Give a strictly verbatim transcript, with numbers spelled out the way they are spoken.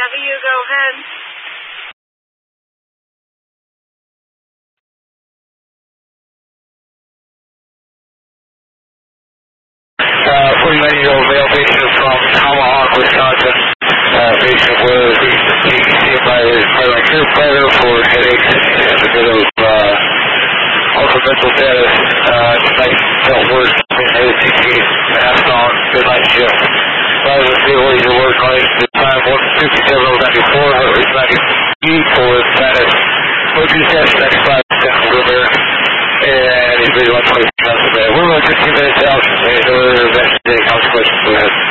W, go ahead. Uh, forty-nine-year-old male patient from Tomahawk, Wisconsin. Uh, patient was being seen by his primary care provider for headaches and a bit of uh, also mental status. Uh, tonight felt worse in his C T mask on midnight shift. I was able to work on it the time one fifty-seven oh ninety-four, heart rate ninety for status. O two test, ninety-five percent over there. And he's really one twenty pounds a minute. We're about fifteen minutes out, and we're investigating consequences. Go ahead.